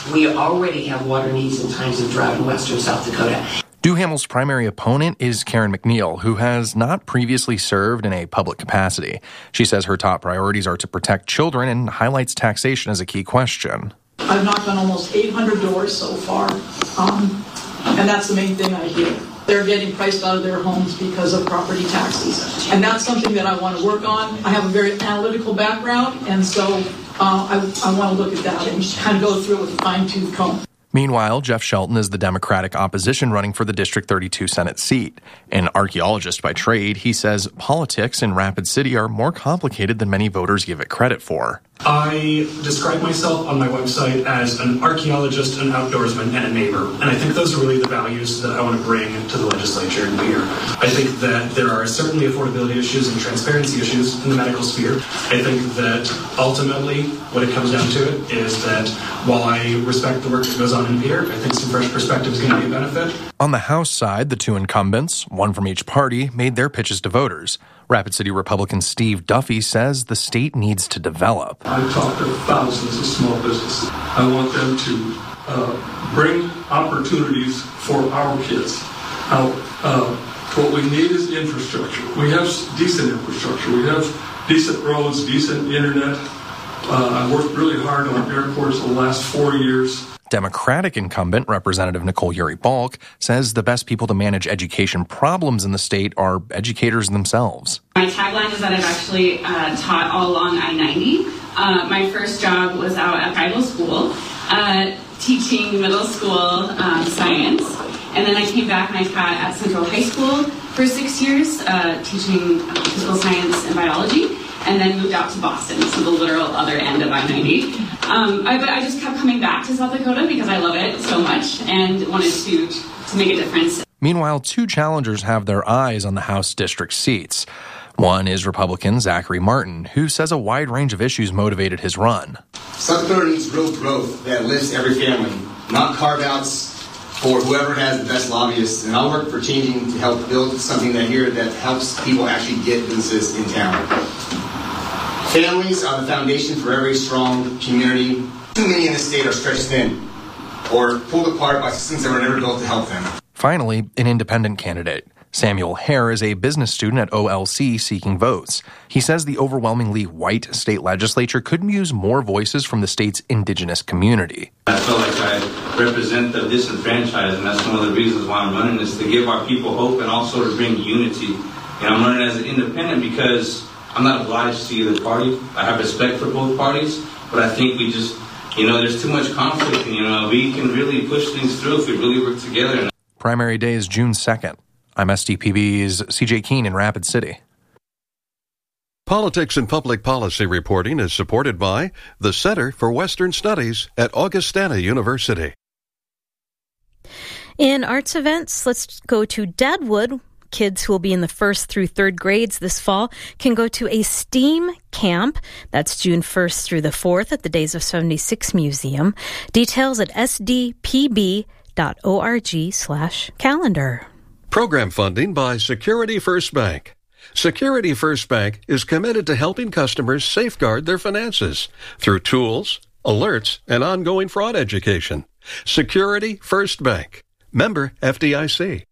We already have water needs in times of drought in western South Dakota. Duhamel's primary opponent is Karen McNeil, who has not previously served in a public capacity. She says her top priorities are to protect children and highlights taxation as a key question. I've knocked on almost 800 doors so far, and that's the main thing I hear. They're getting priced out of their homes because of property taxes, and that's something that I want to work on. I have a very analytical background, and so I want to look at that and kind of go through it with a fine-tooth comb. Meanwhile, Jeff Shelton is the Democratic opposition running for the District 32 Senate seat. An archaeologist by trade, he says politics in Rapid City are more complicated than many voters give it credit for. I describe myself on my website as an archaeologist, an outdoorsman, and a neighbor. And I think those are really the values that I want to bring to the legislature and here. I think that there are certainly affordability issues and transparency issues in the medical sphere. I think that ultimately what it comes down to it is that while I respect the work that goes on in Pierre, I think some fresh perspective is going to be a benefit. On the House side, the two incumbents, one from each party, made their pitches to voters. Rapid City Republican Steve Duffy says the state needs to develop. I've talked to thousands of small businesses. I want them to bring opportunities for our kids. What we need is infrastructure. We have decent infrastructure. We have decent roads, decent internet. I've worked really hard on airports the last 4 years. Democratic incumbent Representative Nicole Urey-Balk says the best people to manage education problems in the state are educators themselves. My tagline is that I've actually taught all along I-90. My first job was out at Bible school, teaching middle school science. And then I came back and I taught at Central High School for 6 years, teaching physical science and biology. And then moved out to Boston, so the literal other end of I-90. But I just kept coming back to South Dakota because I love it so much and wanted to make a difference. Meanwhile, two challengers have their eyes on the House district seats. One is Republican Zachary Martin, who says a wide range of issues motivated his run. South Dakota needs real growth that lifts every family, not carve-outs for whoever has the best lobbyists. And I'll work for changing to help build something that helps people actually get businesses in town. Families are the foundation for every strong community. Too many in the state are stretched thin or pulled apart by systems that were never built to help them. Finally, an independent candidate. Samuel Hare is a business student at OLC seeking votes. He says the overwhelmingly white state legislature could use more voices from the state's indigenous community. I feel like I represent the disenfranchised, and that's one of the reasons why I'm running, is to give our people hope and also to bring unity. And I'm running as an independent because I'm not obliged to either party. I have respect for both parties, but I think we just, there's too much conflict, and, we can really push things through if we really work together. Primary day is June 2nd. I'm SDPB's CJ Keene in Rapid City. Politics and Public Policy reporting is supported by the Center for Western Studies at Augustana University. In arts events, let's go to Deadwood. Kids who will be in the 1st through 3rd grades this fall can go to a STEAM camp. That's June 1st through the 4th at the Days of 76 Museum. Details at sdpb.org/calendar. Program funding by Security First Bank. Security First Bank is committed to helping customers safeguard their finances through tools, alerts, and ongoing fraud education. Security First Bank. Member FDIC.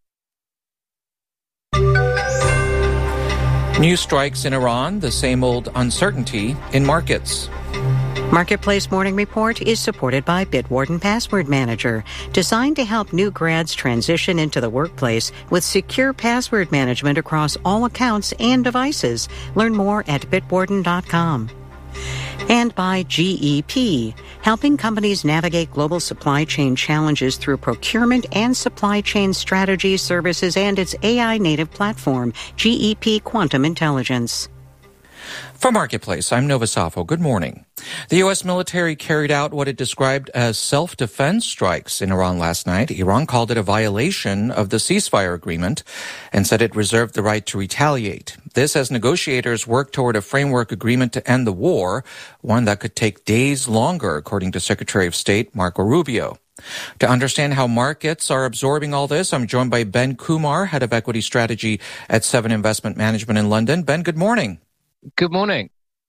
New strikes in Iran, the same old uncertainty in markets. Marketplace Morning Report is supported by Bitwarden Password Manager, designed to help new grads transition into the workplace with secure password management across all accounts and devices. Learn more at bitwarden.com. And by GEP, helping companies navigate global supply chain challenges through procurement and supply chain strategy services and its AI-native platform, GEP Quantum Intelligence. For Marketplace, I'm Nova Safo. Good morning. The U.S. military carried out what it described as self-defense strikes in Iran last night. Iran called it a violation of the ceasefire agreement and said it reserved the right to retaliate. This as negotiators work toward a framework agreement to end the war, one that could take days longer, according to Secretary of State Marco Rubio. To understand how markets are absorbing all this, I'm joined by Ben Kumar, Head of Equity Strategy at Seven Investment Management in London. Ben, good morning. Good morning.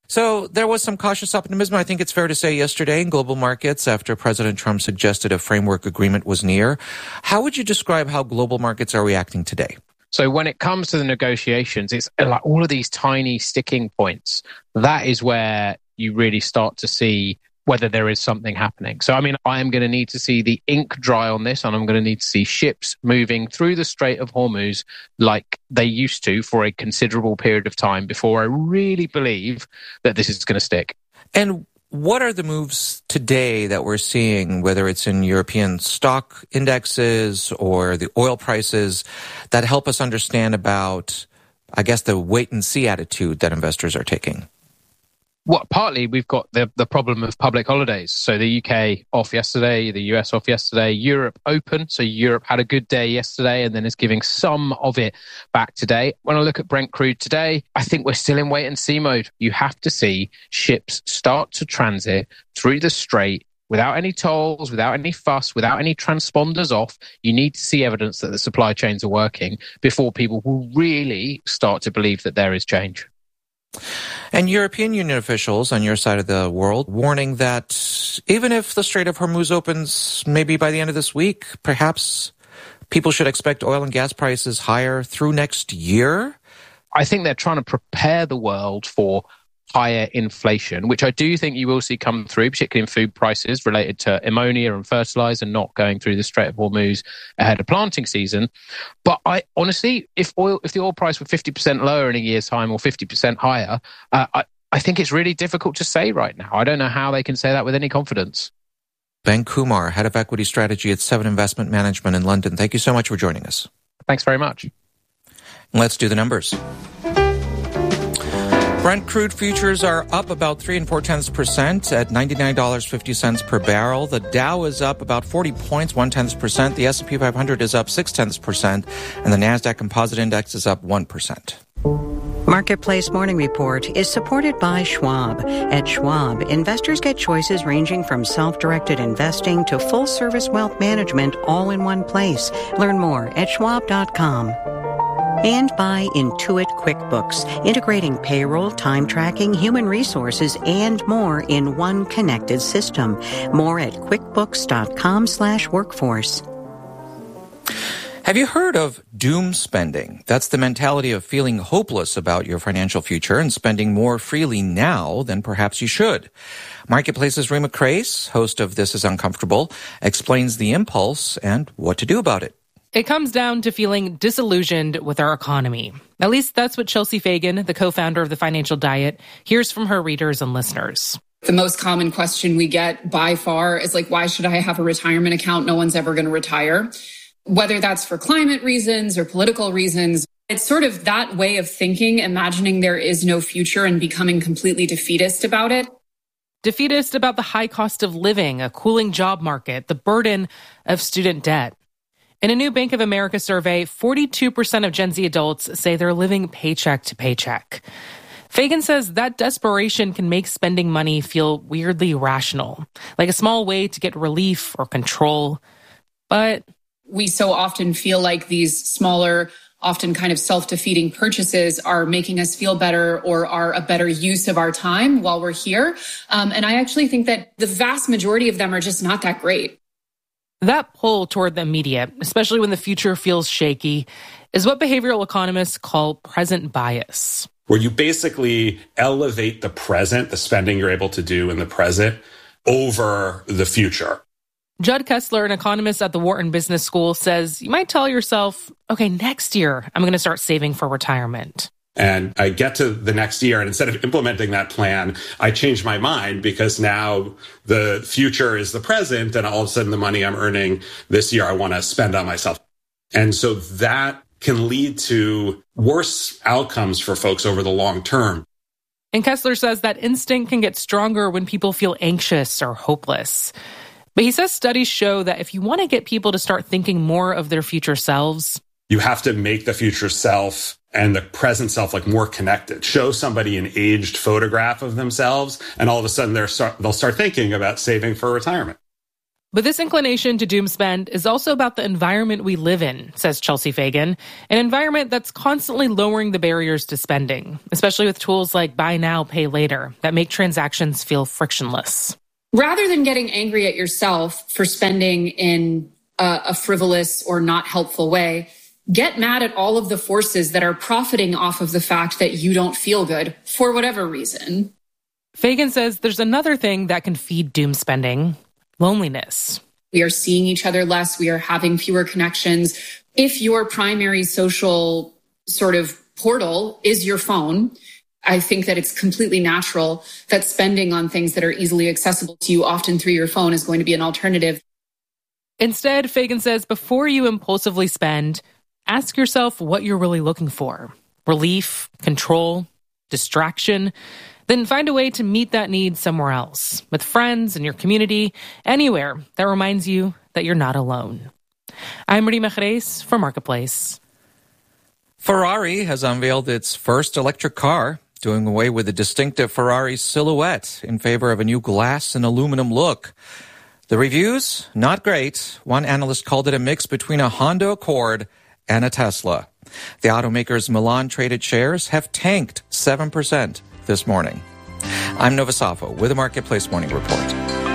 So there was some cautious optimism, I think it's fair to say, yesterday in global markets after President Trump suggested a framework agreement was near. How would you describe how global markets are reacting today? So when it comes to the negotiations, it's like all of these tiny sticking points. That is where you really start to see whether there is something happening. So, I am going to need to see the ink dry on this, and I'm going to need to see ships moving through the Strait of Hormuz like they used to for a considerable period of time before I really believe that this is going to stick. And what are the moves today that we're seeing, whether it's in European stock indexes or the oil prices, that help us understand about, I guess, the wait-and-see attitude that investors are taking? Well, partly we've got the problem of public holidays. So the UK off yesterday, the US off yesterday, Europe open. So Europe had a good day yesterday and then is giving some of it back today. When I look at Brent crude today, I think we're still in wait and see mode. You have to see ships start to transit through the strait without any tolls, without any fuss, without any transponders off. You need to see evidence that the supply chains are working before people will really start to believe that there is change. And European Union officials on your side of the world warning that even if the Strait of Hormuz opens maybe by the end of this week, perhaps people should expect oil and gas prices higher through next year? I think they're trying to prepare the world for higher inflation, which I do think you will see come through, particularly in food prices related to ammonia and fertilizer not going through the Strait of Hormuz ahead of planting season. But I honestly, if the oil price were 50% lower in a year's time or 50% higher, I think it's really difficult to say right now. I don't know how they can say that with any confidence. Ben Kumar, Head of Equity Strategy at Seven Investment Management in London. Thank you so much for joining us. Thanks very much. Let's do the numbers. Brent crude futures are up about 3 4/10% at $99.50 per barrel. The Dow is up about 40 points, 0.1%. The S&P 500 is up 0.6%, and the Nasdaq Composite Index is up 1%. Marketplace Morning Report is supported by Schwab. At Schwab, investors get choices ranging from self-directed investing to full-service wealth management all in one place. Learn more at schwab.com. And by Intuit QuickBooks, integrating payroll, time tracking, human resources, and more in one connected system. More at quickbooks.com/workforce. Have you heard of doom spending? That's the mentality of feeling hopeless about your financial future and spending more freely now than perhaps you should. Marketplace's Rima Crace, host of This Is Uncomfortable, explains the impulse and what to do about it. It comes down to feeling disillusioned with our economy. At least that's what Chelsea Fagan, the co-founder of The Financial Diet, hears from her readers and listeners. The most common question we get by far is like, why should I have a retirement account? No one's ever going to retire. Whether that's for climate reasons or political reasons, it's sort of that way of thinking, imagining there is no future and becoming completely defeatist about it. Defeatist about the high cost of living, a cooling job market, the burden of student debt. In a new Bank of America survey, 42% of Gen Z adults say they're living paycheck to paycheck. Fagan says that desperation can make spending money feel weirdly rational, like a small way to get relief or control. But we so often feel like these smaller, often kind of self-defeating purchases are making us feel better or are a better use of our time while we're here. And I actually think that the vast majority of them are just not that great. That pull toward the immediate, especially when the future feels shaky, is what behavioral economists call present bias. Where you basically elevate the present, the spending you're able to do in the present, over the future. Judd Kessler, an economist at the Wharton Business School, says you might tell yourself, okay, next year I'm going to start saving for retirement. And I get to the next year, and instead of implementing that plan, I change my mind because now the future is the present, and all of a sudden the money I'm earning this year I want to spend on myself. And so that can lead to worse outcomes for folks over the long term. And Kessler says that instinct can get stronger when people feel anxious or hopeless. But he says studies show that if you want to get people to start thinking more of their future selves, you have to make the future self and the present self like more connected. Show somebody an aged photograph of themselves, and all of a sudden they'll start thinking about saving for retirement. But this inclination to doom spend is also about the environment we live in, says Chelsea Fagan, an environment that's constantly lowering the barriers to spending, especially with tools like buy now, pay later that make transactions feel frictionless. Rather than getting angry at yourself for spending in a frivolous or not helpful way, get mad at all of the forces that are profiting off of the fact that you don't feel good for whatever reason. Fagan says there's another thing that can feed doom spending: loneliness. We are seeing each other less. We are having fewer connections. If your primary social sort of portal is your phone, I think that it's completely natural that spending on things that are easily accessible to you, often through your phone, is going to be an alternative. Instead, Fagan says, before you impulsively spend, ask yourself what you're really looking for: relief, control, distraction. Then find a way to meet that need somewhere else, with friends, in your community, anywhere that reminds you that you're not alone. I'm Marie Mejres for Marketplace. Ferrari has unveiled its first electric car, doing away with the distinctive Ferrari silhouette in favor of a new glass and aluminum look. The reviews, not great. One analyst called it a mix between a Honda Accord and a Tesla. The automaker's Milan-traded shares have tanked 7% this morning. I'm Nova Safo with a Marketplace Morning Report.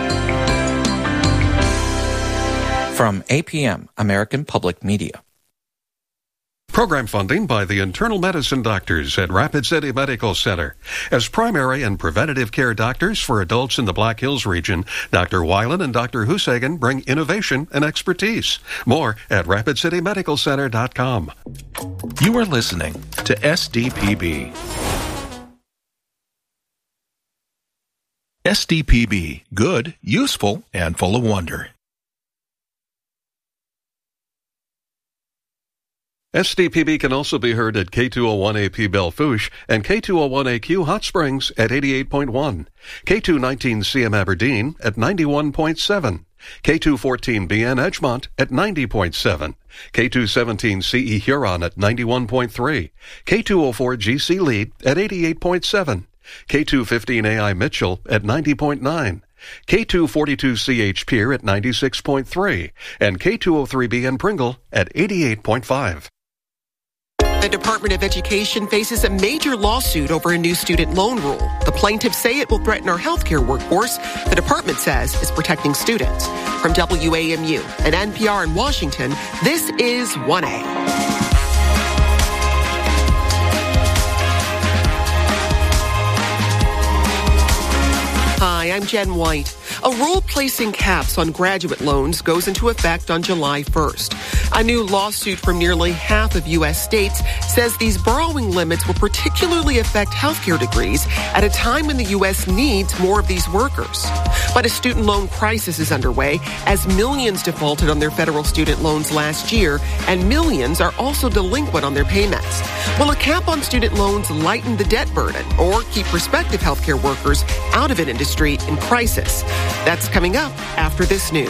From APM, American Public Media. Program funding by the internal medicine doctors at Rapid City Medical Center. As primary and preventative care doctors for adults in the Black Hills region, Dr. Weiland and Dr. Husagan bring innovation and expertise. More at RapidCityMedicalCenter.com. You are listening to SDPB. SDPB, good, useful, and full of wonder. SDPB can also be heard at K201AP Belle Fourche and K201AQ Hot Springs at 88.1, K219CM Aberdeen at 91.7, K214BN Edgemont at 90.7, K217CE Huron at 91.3, K204GC Lead at 88.7, K215AI Mitchell at 90.9, K242CH Pier at 96.3, and K203BN Pringle at 88.5. The Department of Education faces a major lawsuit over a new student loan rule. The plaintiffs say it will threaten our healthcare workforce. The department says is protecting students. From WAMU and NPR in Washington, this is 1A. Hi, I'm Jen White. A rule placing caps on graduate loans goes into effect on July 1st. A new lawsuit from nearly half of U.S. states says these borrowing limits will particularly affect healthcare degrees at a time when the U.S. needs more of these workers. But a student loan crisis is underway as millions defaulted on their federal student loans last year, and millions are also delinquent on their payments. Will a cap on student loans lighten the debt burden or keep prospective healthcare workers out of an industry in crisis? That's coming up after this news.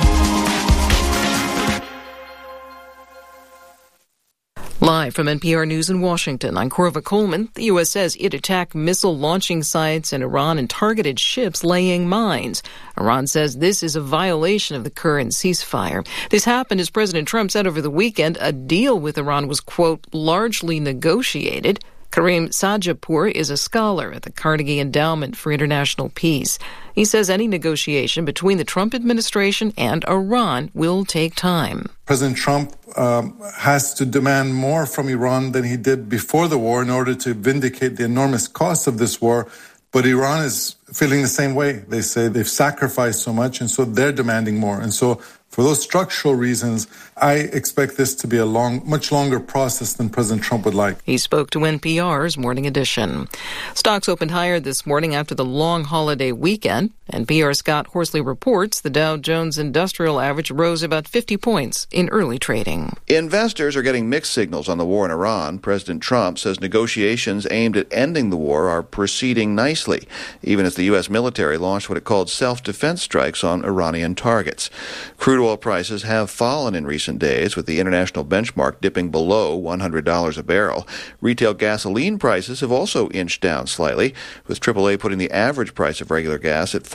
Live from NPR News in Washington, I'm Corva Coleman. The U.S. says it attacked missile launching sites in Iran and targeted ships laying mines. Iran says this is a violation of the current ceasefire. This happened as President Trump said over the weekend a deal with Iran was, quote, largely negotiated. Karim Sajapour is a scholar at the Carnegie Endowment for International Peace. He says any negotiation between the Trump administration and Iran will take time. President Trump has to demand more from Iran than he did before the war in order to vindicate the enormous cost of this war. But Iran is feeling the same way. They say they've sacrificed so much, and so they're demanding more. And so for those structural reasons, I expect this to be a much longer process than President Trump would like. He spoke to NPR's Morning Edition. Stocks opened higher this morning after the long holiday weekend. NPR's Scott Horsley reports the Dow Jones Industrial Average rose about 50 points in early trading. Investors are getting mixed signals on the war in Iran. President Trump says negotiations aimed at ending the war are proceeding nicely, even as the U.S. military launched what it called self-defense strikes on Iranian targets. Crude oil prices have fallen in recent days, with the international benchmark dipping below $100 a barrel. Retail gasoline prices have also inched down slightly, with AAA putting the average price of regular gas at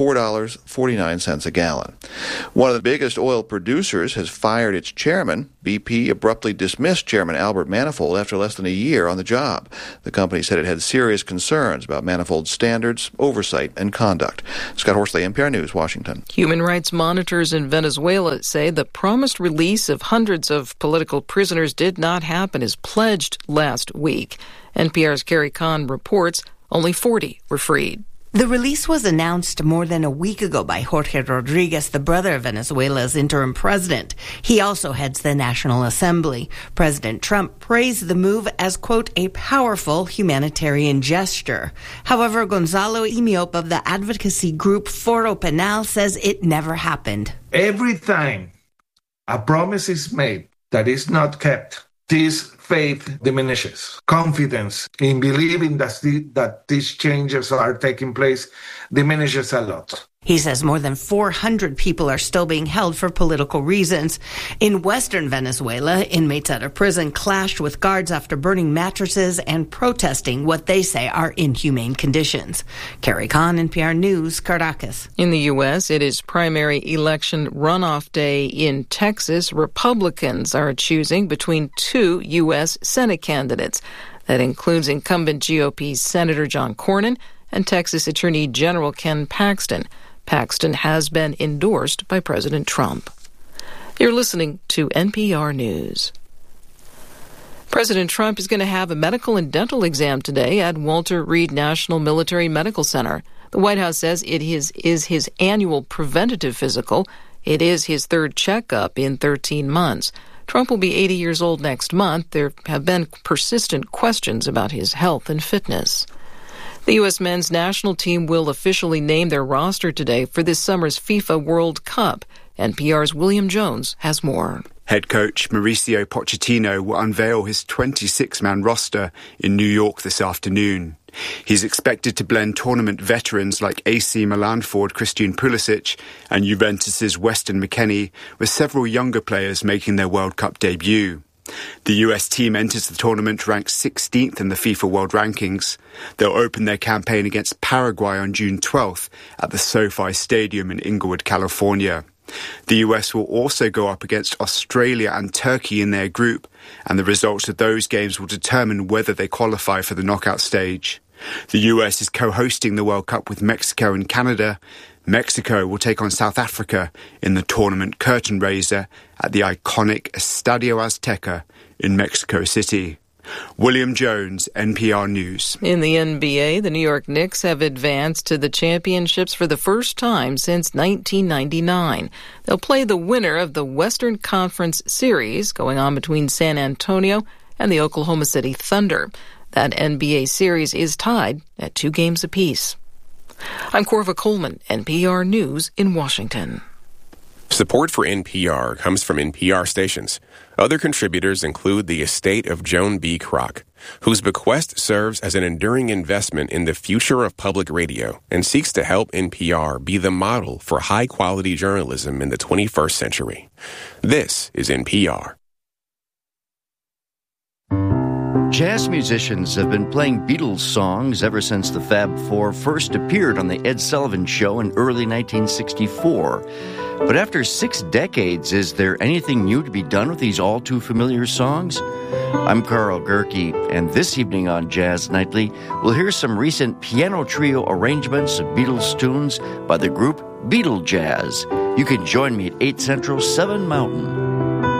$4.49 a gallon. One of the biggest oil producers has fired its chairman. BP abruptly dismissed Chairman Albert Manifold after less than a year on the job. The company said it had serious concerns about Manifold's standards, oversight, and conduct. Scott Horsley, NPR News, Washington. Human rights monitors in Venezuela say the promised release of hundreds of political prisoners did not happen as pledged last week. NPR's Carrie Kahn reports only 40 were freed. The release was announced more than a week ago by Jorge Rodriguez, the brother of Venezuela's interim president. He also heads the National Assembly. President Trump praised the move as, quote, a powerful humanitarian gesture. However, Gonzalo Imiop of the advocacy group Foro Penal says it never happened. Every time a promise is made that is not kept, this faith diminishes. Confidence in believing that these changes are taking place diminishes a lot. He says more than 400 people are still being held for political reasons. In western Venezuela, inmates at a prison clashed with guards after burning mattresses and protesting what they say are inhumane conditions. Carrie Kahn, NPR News, Caracas. In the U.S., it is primary election runoff day in Texas. Republicans are choosing between two U.S. Senate candidates. That includes incumbent GOP Senator John Cornyn and Texas Attorney General Ken Paxton. Paxton has been endorsed by President Trump. You're listening to NPR News. President Trump is going to have a medical and dental exam today at Walter Reed National Military Medical Center. The White House says it is his annual preventative physical. It is his third checkup in 13 months. Trump will be 80 years old next month. There have been persistent questions about his health and fitness. The U.S. men's national team will officially name their roster today for this summer's FIFA World Cup. NPR's William Jones has more. Head coach Mauricio Pochettino will unveil his 26-man roster in New York this afternoon. He's expected to blend tournament veterans like AC Milan forward Christian Pulisic and Juventus's Weston McKennie, with several younger players making their World Cup debut. The US team enters the tournament ranked 16th in the FIFA World Rankings. They'll open their campaign against Paraguay on June 12th at the SoFi Stadium in Inglewood, California. The US will also go up against Australia and Turkey in their group, and the results of those games will determine whether they qualify for the knockout stage. The US is co-hosting the World Cup with Mexico and Canada. Mexico will take on South Africa in the tournament curtain raiser at the iconic Estadio Azteca in Mexico City. William Jones, NPR News. In the NBA, the New York Knicks have advanced to the championships for the first time since 1999. They'll play the winner of the Western Conference Series going on between San Antonio and the Oklahoma City Thunder. That NBA series is tied at 2 games apiece. I'm Corva Coleman, NPR News in Washington. Support for NPR comes from NPR stations. Other contributors include the estate of Joan B. Kroc, whose bequest serves as an enduring investment in the future of public radio and seeks to help NPR be the model for high-quality journalism in the 21st century. This is NPR. Jazz musicians have been playing Beatles songs ever since the Fab Four first appeared on The Ed Sullivan Show in early 1964. But after 6 decades, is there anything new to be done with these all-too-familiar songs? I'm Carl Gerke, and this evening on Jazz Nightly, we'll hear some recent piano trio arrangements of Beatles tunes by the group Beatle Jazz. You can join me at 8 Central, 7 Mountain.